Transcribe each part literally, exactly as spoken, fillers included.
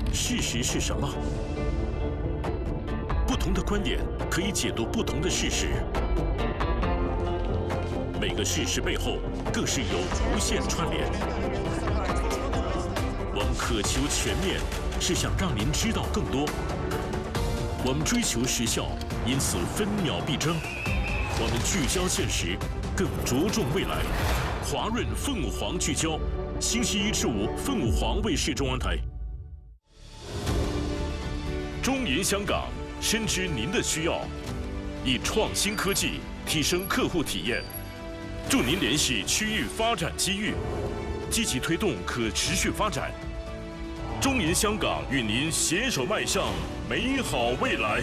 事实是什么？不同的观点可以解读不同的事实。每个事实背后更是有无限串联。我们渴求全面，是想让您知道更多。我们追求时效，因此分秒必争。我们聚焦现实，更着重未来。华润凤凰聚焦，星期一至五凤凰卫视中文台。中银香港深知您的需要，以创新科技提升客户体验，助您联系区域发展机遇，积极推动可持续发展。中银香港与您携手迈向美好未来。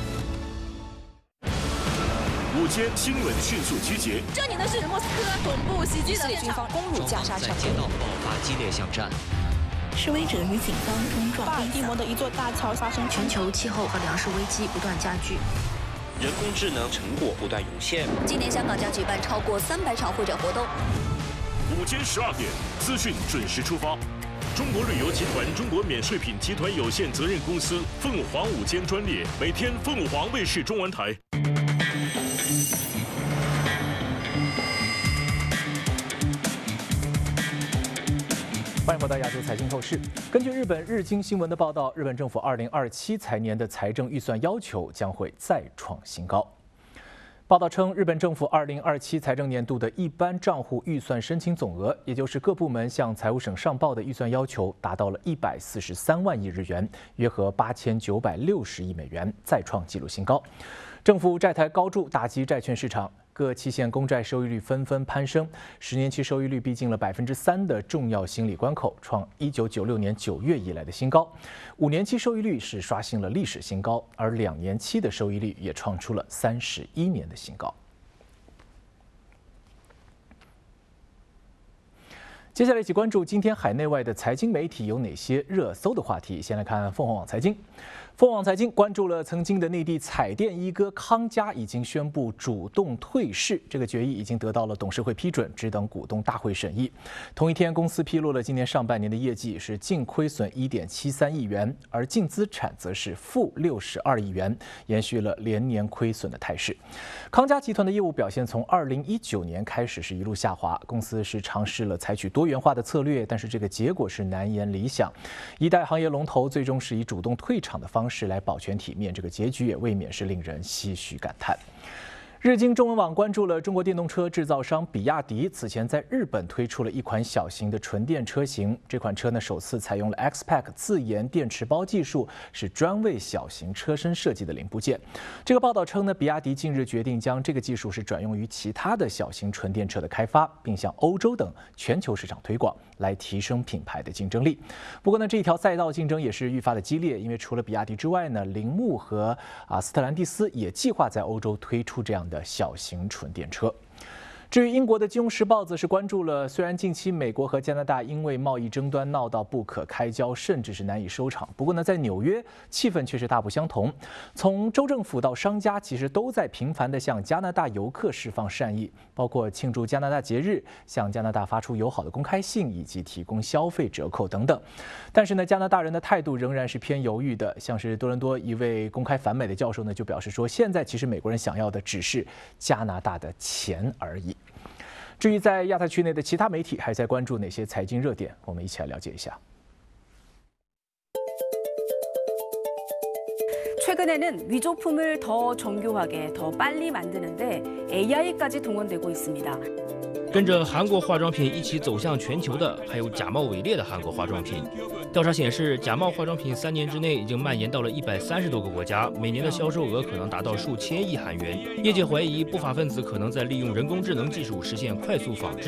午间新闻迅速集结， 这里呢是莫斯科总部袭击的现场， 攻入加沙城， 在街道爆发激烈巷战。 示威者与警方冲撞。 巴尔的摩的一座大桥发生全球气候和粮食危机不断加剧， 人工智能成果不断涌现。 今年香港将举办超过三百场会展活动。 午间十二点，资讯准时出发。中国旅游集团中国免税品集团有限责任公司凤凰午间专列，每天凤凰卫视中文台。 欢迎回到亚洲财经透视。根据日本日经新闻的报道，日本政府二零二七财年的财政预算要求将会再创新高。报道称，日本政府二零二七财政年度的一般账户预算申请总额，也就是各部门向财务省上报的预算要求，达到了一百四十三万亿日元，约合八千九百六十亿美元，再创纪录新高。政府债台高筑，打击债券市场。各期限公债收益率纷纷攀升，十年期收益率逼近了百分之三的重要心理关口，创一九九六年九月以来的新高。五年期收益率是刷新了历史新高，而两年期的收益率也创出了三十一年的新高。接下来一起关注今天海内外的财经媒体有哪些热搜的话题。先来看凤凰网财经。凤凰网财经关注了曾经的内地彩电一哥康佳已经宣布主动退市，这个决议已经得到了董事会批准，只等股东大会审议。同一天，公司披露了今年上半年的业绩是净亏损一点七三亿元，而净资产则是负六十二亿元，延续了连年亏损的态势。康佳集团的业务表现从二零一九年开始是一路下滑，公司是尝试了采取多元化的策略，但是这个结果是难言理想。一代行业龙头最终是以主动退场的方式来保全体面，这个结局也未免是令人唏嘘感叹。日经中文网关注了中国电动车制造商比亚迪此前在日本推出了一款小型的纯电车型，这款车呢首次采用了 X-Pack 自研电池包技术，是专为小型车身设计的零部件。这个报道称呢，比亚迪近日决定将这个技术是转用于其他的小型纯电车的开发，并向欧洲等全球市场推广，来提升品牌的竞争力。不过呢，这一条赛道竞争也是愈发的激烈，因为除了比亚迪之外呢，铃木和啊斯特兰蒂斯也计划在欧洲推出这样的小型纯电车。至于英国的《金融时报》则是关注了，虽然近期美国和加拿大因为贸易争端闹到不可开交，甚至是难以收场，不过呢，在纽约气氛却是大不相同。从州政府到商家，其实都在频繁地向加拿大游客释放善意，包括庆祝加拿大节日、向加拿大发出友好的公开信，以及提供消费折扣等等。但是呢，加拿大人的态度仍然是偏犹豫的。像是多伦多一位公开反美的教授呢，就表示说，现在其实美国人想要的只是加拿大的钱而已。至于在亚太区内的其他媒体还在关注哪些财经热点，我们一起来了解一下。 최근에는 위조품을 더 정교하게, 더 빨리 만드는데 에이아이까지 동원되고 있습니다. 跟着韩国化妆品一起走向全球的，还有假冒伪劣的韩国化妆品。调查显示，假冒化妆品三年之内已经蔓延到了一百三十多个国家，每年的销售额可能达到数千亿韩元。业界怀疑不法分子可能在利用人工智能技术实现快速仿制。